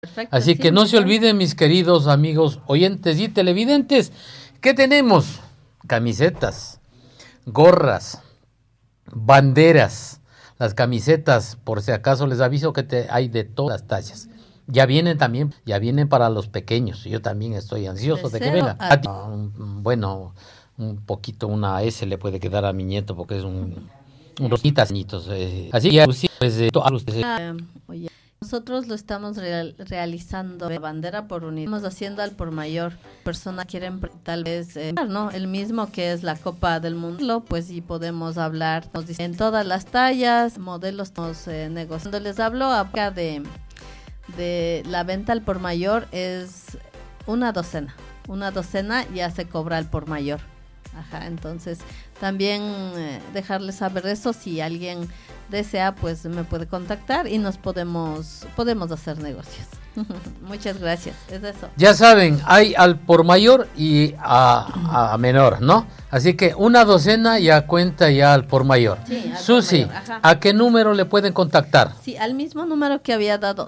Perfecto, Así que no se olviden, mis queridos amigos oyentes y televidentes, que tenemos camisetas, gorras, banderas. Las camisetas, por si acaso les aviso que hay de todas las tallas. Ya vienen para los pequeños. Yo también estoy ansioso de que vengan. Bueno, un poquito, una S le puede quedar a mi nieto porque es un rositas añitos. Así que oye, nosotros lo estamos realizando la bandera por unidad. Estamos haciendo al por mayor. Personas quieren tal vez ¿no? El mismo que es la Copa del Mundo, pues sí podemos hablar en todas las tallas, modelos nos negociando. Les hablo acá de la venta al por mayor, es una docena ya se cobra al por mayor. Ajá, entonces también dejarles saber eso, si alguien desea pues me puede contactar y nos podemos hacer negocios. Muchas gracias, es eso. Ya saben, hay al por mayor y a menor, ¿no? Así que una docena ya cuenta ya al por mayor. Sí, Susi, ¿a qué número le pueden contactar? Sí, al mismo número que había dado,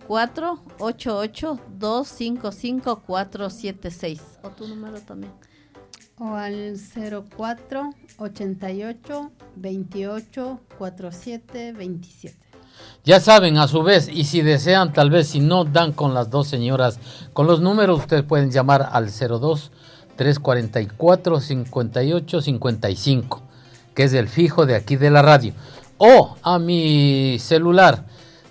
0488-255-476. ¿O tu número también? O al 04-88-28-48-47-27. Ya saben, a su vez, y si desean, tal vez si no dan con las dos señoras, con los números, ustedes pueden llamar al 02-344-58-55, que es el fijo de aquí de la radio. O a mi celular,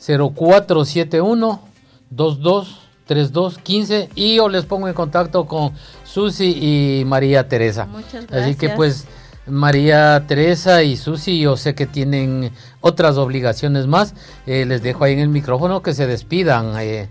0471-223215, y yo les pongo en contacto con Susi y María Teresa. Muchas gracias. Así que pues María Teresa y Susi, yo sé que tienen otras obligaciones más. Les dejo ahí en el micrófono que se despidan.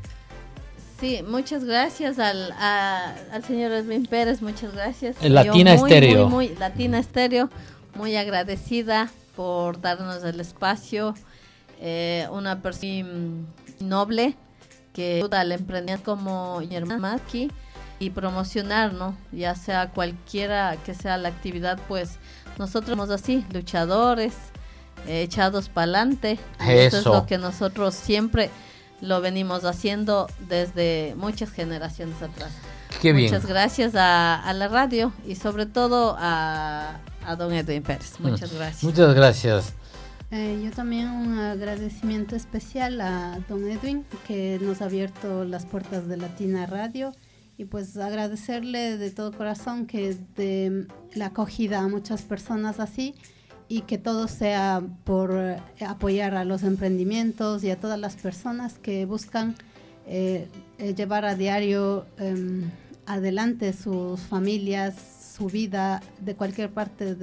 Sí, muchas gracias al señor Edwin Pérez, muchas gracias. Latina Estéreo. Muy Latina Estéreo, muy agradecida por darnos el espacio. Una persona noble que ayuda al emprendimiento como Yermaki y promocionar, ¿no? Ya sea cualquiera que sea la actividad, pues nosotros somos así, luchadores, echados para adelante. Eso es lo que nosotros siempre lo venimos haciendo desde muchas generaciones atrás. Qué bien. Muchas gracias a la radio y sobre todo a don Edwin Pérez. Muchas gracias. Muchas gracias. Yo también un agradecimiento especial a don Edwin, que nos ha abierto las puertas de Latina Radio. Y pues agradecerle de todo corazón que de la acogida a muchas personas así, y que todo sea por apoyar a los emprendimientos y a todas las personas que buscan llevar a diario adelante sus familias, su vida, de cualquier parte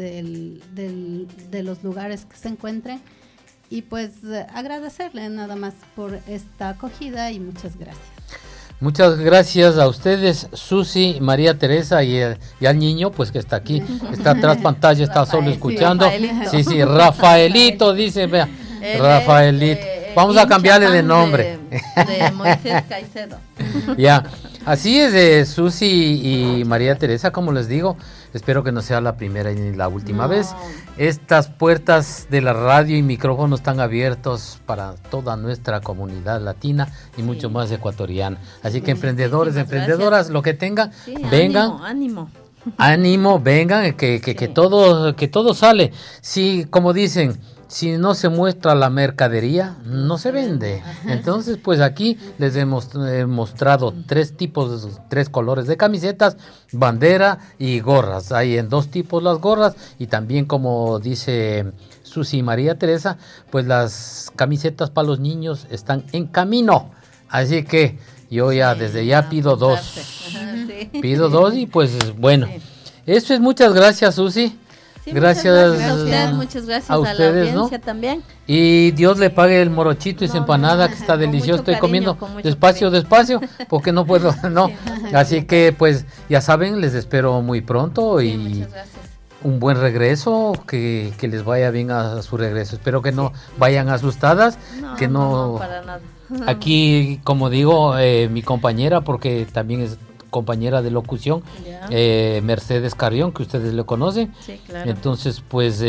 de los lugares que se encuentren. Y pues agradecerle nada más por esta acogida y muchas gracias. Muchas gracias a ustedes, Susi, María Teresa y al niño, pues que está aquí, está tras pantalla, está solo escuchando. Sí, Rafaelito, dice, vea, Rafaelito. Vamos a cambiarle de nombre. De Moisés Caicedo. Ya, así es de Susi y María Teresa, como les digo, espero que no sea la primera ni la última vez. Estas puertas de la radio y micrófono están abiertos para toda nuestra comunidad latina y mucho más ecuatoriana. Así que emprendedores, emprendedoras, lo que tengan, vengan. Ánimo, vengan, que todo sale. Sí, como dicen, si no se muestra la mercadería, no se vende. Entonces, pues aquí les he mostrado tres colores de camisetas, bandera y gorras. Hay en dos tipos las gorras y también, como dice Susi y María Teresa, pues las camisetas para los niños están en camino. Así que yo ya desde ya pido dos. Pido dos y pues bueno. Eso es, muchas gracias, Susi. Sí, gracias a usted, muchas gracias a ustedes, la audiencia, ¿no? También. Y Dios le pague el morochito y su empanada, que está delicioso. Estoy comiendo despacio, porque no puedo, no. Sí, así que pues ya saben, les espero muy pronto y un buen regreso, que les vaya bien a su regreso. Espero que no vayan asustadas, que no para nada. Aquí, como digo, mi compañera, porque también es compañera de locución, Mercedes Carrión, que ustedes le conocen. Sí, claro. Entonces, pues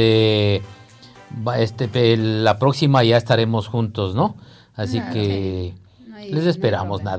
la próxima ya estaremos juntos, ¿no? Así que les esperamos, nada.